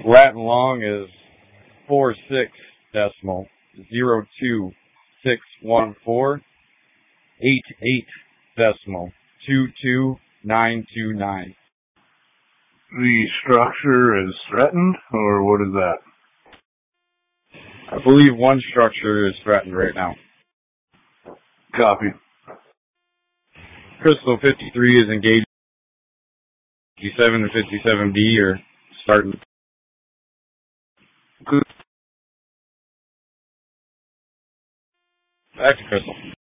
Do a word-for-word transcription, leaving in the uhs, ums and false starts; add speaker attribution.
Speaker 1: Lat and long is four six decimal zero two six one four eight eight decimal two two nine two nine.
Speaker 2: The structure is threatened, or what is that?
Speaker 1: I believe one structure is threatened right now.
Speaker 2: Copy.
Speaker 1: Crystal fifty-three is engaged. fifty-seven and fifty-seven B are starting.
Speaker 2: Good.
Speaker 1: Back to Crystal.